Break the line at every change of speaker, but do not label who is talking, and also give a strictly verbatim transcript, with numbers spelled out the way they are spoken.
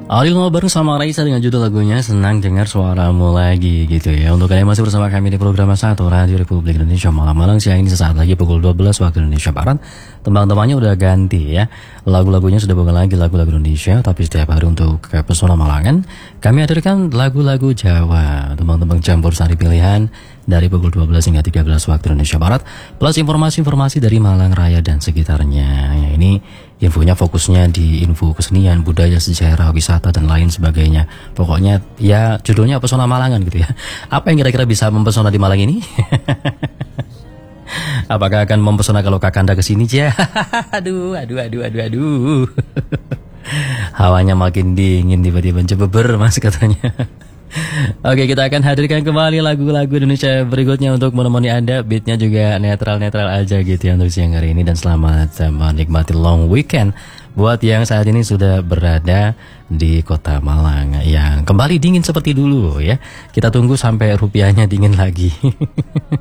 Aldi ngobrol bareng sama Raisa dengan judul lagunya Senang Dengar Suaramu Lagi gitu ya. Untuk kalian masih bersama kami di program satu Radio Republik Indonesia Malang-Malang. Siang ini sesaat lagi pukul dua belas waktu Indonesia Barat. Tembang-tembangnya udah ganti ya. Lagu-lagunya sudah bukan lagi lagu-lagu Indonesia, tapi setiap hari untuk ke Pesona Malangan kami hadirkan lagu-lagu Jawa. Tembang-tembang campur sari pilihan dari pukul dua belas hingga tiga belas waktu Indonesia Barat, plus informasi-informasi dari Malang Raya dan sekitarnya. Ya, ini infonya fokusnya di info kesenian, budaya, sejarah, wisata, dan lain sebagainya. Pokoknya ya judulnya Pesona Malangan gitu ya. Apa yang kira-kira bisa mempesona di Malang ini? Apakah akan mempesona kalau Kakanda kesini ya? aduh, aduh, aduh, aduh, aduh. Hawanya makin dingin tiba-tiba cebeber mas katanya. Oke, kita akan hadirkan kembali lagu-lagu Indonesia berikutnya untuk menemani Anda. Beatnya juga netral-netral aja gitu ya untuk siang hari ini. Dan selamat menikmati long weekend buat yang saat ini sudah berada di kota Malang yang kembali dingin seperti dulu ya. Kita tunggu sampai rupiahnya dingin lagi.